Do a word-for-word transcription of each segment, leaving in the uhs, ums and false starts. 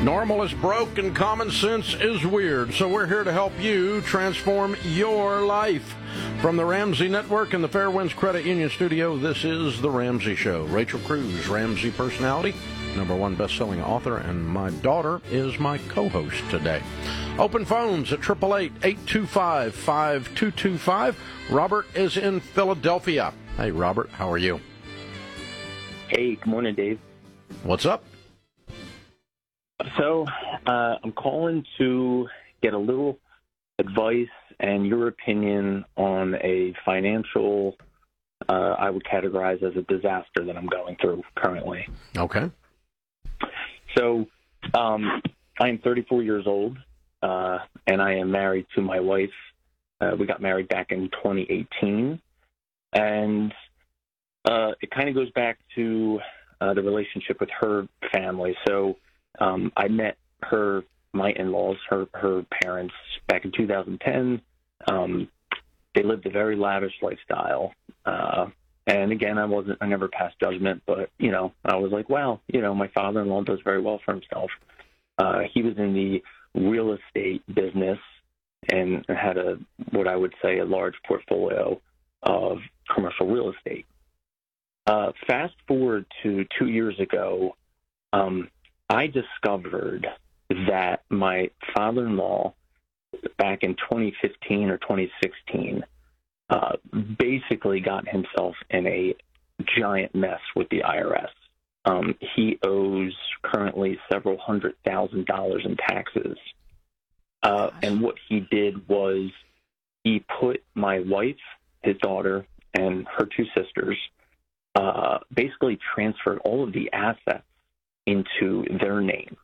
Normal is broke and common sense is weird, so we're here to help you transform your life. From the Ramsey Network and the Fairwinds Credit Union Studio, this is The Ramsey Show. Rachel Cruz, Ramsey personality, number one best-selling author, and my daughter is my co-host today. Open phones at eight eight eight, eight two five, five two two five. Robert is in Philadelphia. Hey, Robert, how are you? Hey, good morning, Dave. What's up? So, uh, I'm calling to get a little advice and your opinion on a financial, uh, I would categorize as a disaster that I'm going through currently. Okay. So, um, I am thirty-four years old, uh, and I am married to my wife. Uh, we got married back in twenty eighteen, and uh, it kind of goes back to uh, the relationship with her family. So, Um, I met her, my in-laws, her, her parents back in two thousand ten. Um, they lived a very lavish lifestyle. Uh, and again, I wasn't, I never passed judgment, but, you know, I was like, well, you know, my father-in-law does very well for himself. Uh, he was in the real estate business and had a, what I would say, a large portfolio of commercial real estate. Uh, fast forward to two years ago, um, I discovered that my father-in-law, back in twenty fifteen or twenty sixteen, uh, basically got himself in a giant mess with the I R S. Um, he owes currently several hundred thousand dollars in taxes. Uh, and what he did was he put my wife, his daughter, and her two sisters, uh, basically transferred all of the assets into their name.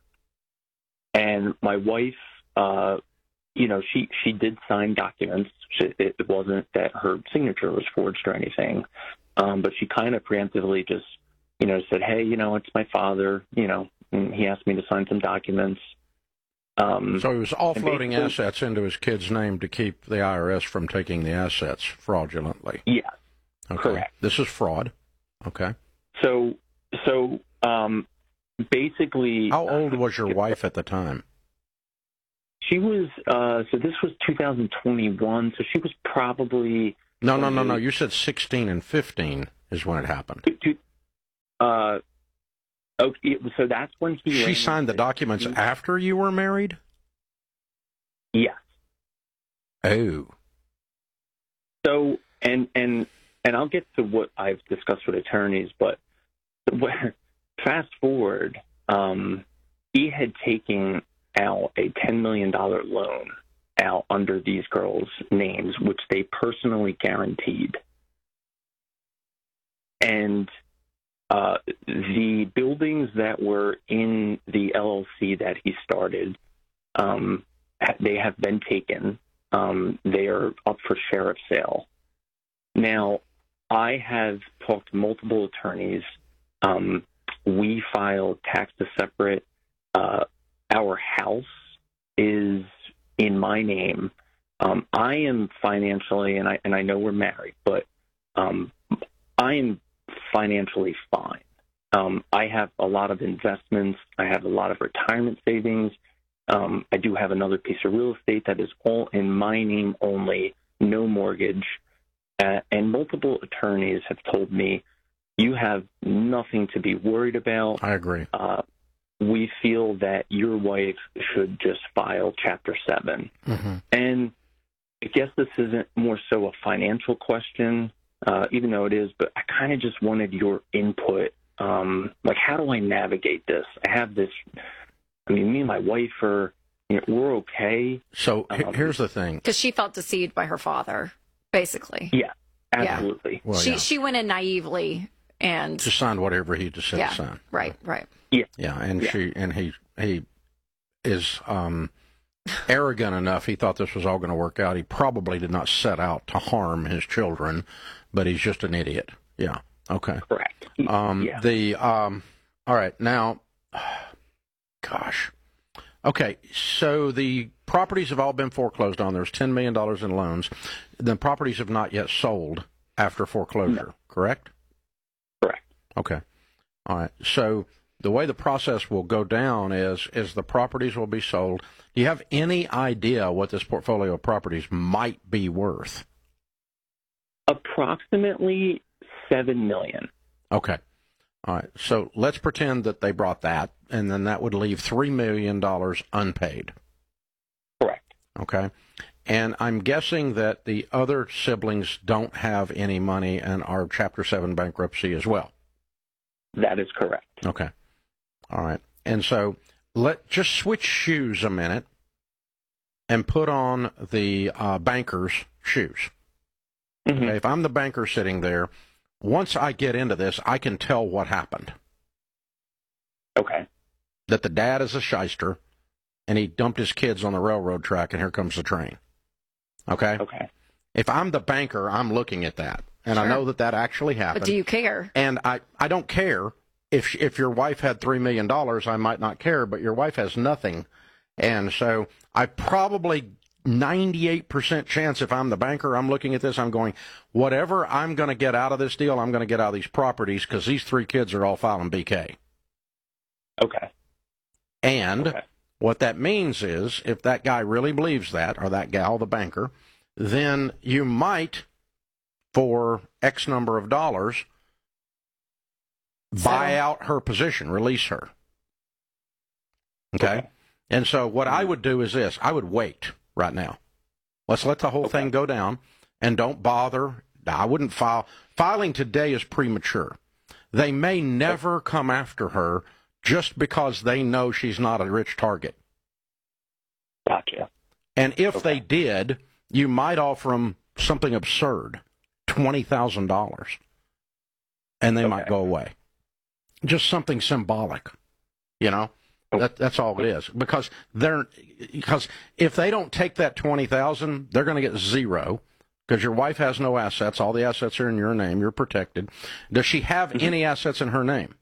And my wife, uh, you know, she, she did sign documents. She, it wasn't that her signature was forged or anything, um, but she kind of preemptively just, you know, said, hey, you know, it's my father, you know, and he asked me to sign some documents. Um, so he was offloading assets into his kid's name to keep the I R S from taking the assets fraudulently. Yeah, okay. Correct. This is fraud. Okay. So, so, um, basically, how old was your wife at the time? She was, uh, so this was two thousand twenty-one, so she was probably... No, no, no, no, you said sixteen and fifteen is when it happened. Uh, okay, so that's when he... She signed the documents after you were married? Yes. Oh. So, and, and, and I'll get to what I've discussed with attorneys, but... Fast forward, um, he had taken out a ten million dollars loan out under these girls' names, which they personally guaranteed. And uh, the buildings that were in the L L C that he started, um, they have been taken. Um, they are up for sheriff's sale. Now, I have talked to multiple attorneys. Um, We filed tax to separate. Uh, our house is in my name. Um, I am financially, and I and I know we're married, but um, I am financially fine. Um, I have a lot of investments. I have a lot of retirement savings. Um, I do have another piece of real estate that is all in my name only, no mortgage. Uh, and multiple attorneys have told me, you have nothing to be worried about. I agree. Uh, we feel that your wife should just file Chapter seven. Mm-hmm. And I guess this isn't more so a financial question, uh, even though it is, but I kind of just wanted your input. Um, like, how do I navigate this? I have this, I mean, me and my wife are, you know, we're okay. So um, here's the thing. Because she felt deceived by her father, basically. Yeah, absolutely. Yeah. Well, she, yeah. she went in naively. And to sign whatever he just said yeah, to sign. Right, right. Yeah. Yeah, and yeah. she and he he is um, arrogant enough. He thought this was all going to work out. He probably did not set out to harm his children, but he's just an idiot. Yeah. Okay. Correct. Um, yeah. The um, all right now. Gosh. Okay, so the properties have all been foreclosed on. There's ten million dollars in loans. The properties have not yet sold after foreclosure, no. correct? Correct. Okay. All right. So the way the process will go down is is the properties will be sold. Do you have any idea what this portfolio of properties might be worth? Approximately seven million. Okay. All right. So let's pretend that they brought that, and then that would leave three million dollars unpaid. Correct. Okay. And I'm guessing that the other siblings don't have any money and are Chapter seven bankruptcy as well. That is correct. Okay. All right. And so let just switch shoes a minute and put on the uh, banker's shoes. Mm-hmm. Okay, if I'm the banker sitting there, once I get into this, I can tell what happened. Okay. That the dad is a shyster, and he dumped his kids on the railroad track, and here comes the train. Okay? Okay. If I'm the banker, I'm looking at that, and Sure. I know that that actually happened. But do you care? And I, I don't care. If if your wife had three million dollars, I might not care, but your wife has nothing. And so I probably ninety-eight percent chance if I'm the banker, I'm looking at this, I'm going, whatever I'm going to get out of this deal, I'm going to get out of these properties because these three kids are all filing B K. Okay. And okay. what that means is if that guy really believes that, or that gal, the banker, then you might, for X number of dollars, buy out her position, release her. Okay? Okay. And so what I would do is this. I would wait right now. Let's let the whole Okay. thing go down, and don't bother. I wouldn't file. Filing today is premature. They may never come after her just because they know she's not a rich target. Gotcha. And if Okay. they did, you might offer them something absurd, twenty thousand dollars, and they Okay. might go away. Just something symbolic, you know. That, that's all it is. Because they're because if they don't take that twenty thousand, they're going to get zero. Because your wife has no assets. All the assets are in your name. You're protected. Does she have Mm-hmm. any assets in her name?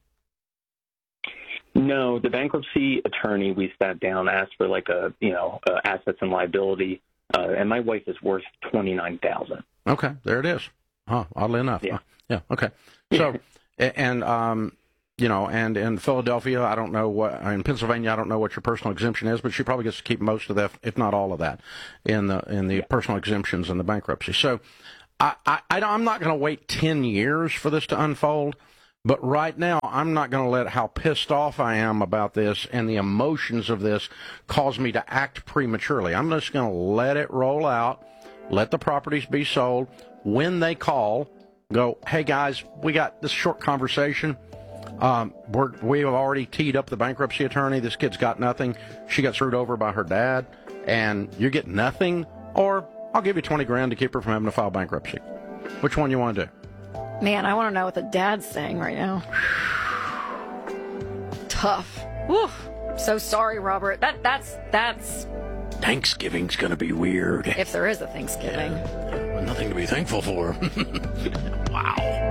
No, the bankruptcy attorney, we sat down, asked for like a, you know, uh, assets and liability, uh, and my wife is worth twenty-nine thousand dollars. Okay, there it is. Huh, oddly enough. Yeah. Yeah, okay. So, a- and, um, you know, and in Philadelphia, I don't know what, in Pennsylvania, I don't know what your personal exemption is, but she probably gets to keep most of that, if not all of that, in the in the Yeah. personal exemptions and the bankruptcy. So, I, I, I don't- I'm not going to wait ten years for this to unfold, but right now, I'm not going to let how pissed off I am about this and the emotions of this cause me to act prematurely. I'm just going to let it roll out, let the properties be sold. When they call, go, hey guys, we got this short conversation. Um, we're, we have already teed up the bankruptcy attorney. This kid's got nothing. She got screwed over by her dad, and you get nothing, or I'll give you twenty grand to keep her from having to file bankruptcy. Which one you want to do? Man, I want to know what the dad's saying right now. Tough. Whew. So sorry, Robert. That that's that's Thanksgiving's going to be weird. if there is a Thanksgiving. Nothing to be thankful for. Wow.